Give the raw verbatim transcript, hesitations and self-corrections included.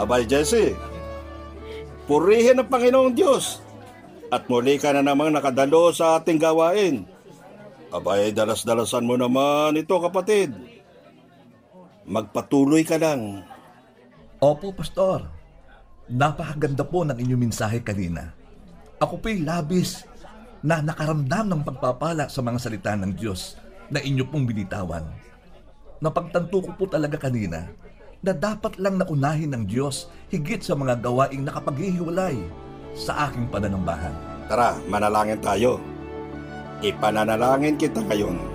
Abay, Jesse, purihin ang Panginoong Diyos at muli ka na namang nakadalo sa ating gawain. Abay, dalas-dalasan mo naman ito, kapatid. Magpatuloy ka lang. Opo, Pastor. Napakaganda po ng inyong mensahe kanina. Ako po'y labis na nakaramdam ng pagpapala sa mga salita ng Diyos na inyo pong binitawan. Napagtanto ko po talaga kanina na dapat lang naunahin ng Diyos higit sa mga gawaing nakapaghihiwalay sa aking pananambahan. Tara, manalangin tayo. Ipananalangin kita ngayon.